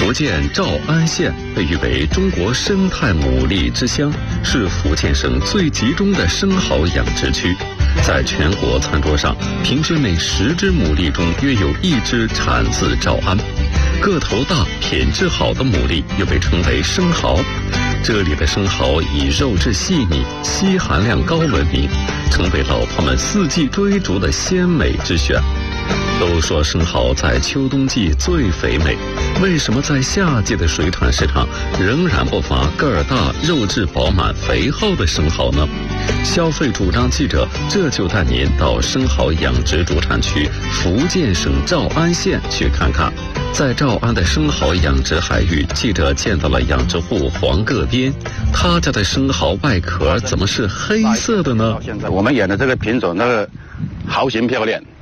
福建诏安县被誉为中国生态牡蛎之乡，是福建省最集中的生蚝养殖区。在全国餐桌上，平均每10只牡蛎中约有1只产自诏安。个头大、品质好的牡蛎又被称为生蚝。这里的生蚝以肉质细腻、硒含量高闻名，成为老饕们4季追逐的鲜美之选。都说生蚝在秋冬季最肥美，为什么在夏季的水产市场仍然不乏个儿大、肉质饱满、肥厚的生蚝呢？消费主张记者这就带您到生蚝养殖主产区福建省诏安县去看看。在诏安的生蚝养殖海域，记者见到了养殖户黄个边，他家的生蚝外壳怎么是黑色的呢？ 现在我们养的这个品种，那个蚝型漂亮，